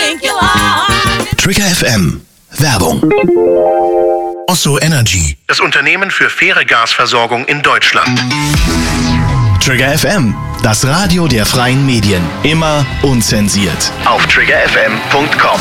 think you are. Trigger FM. Werbung. Osso Energy. Das Unternehmen für faire Gasversorgung in Deutschland. Trigger FM. Das Radio der freien Medien. Immer unzensiert. Auf triggerfm.com.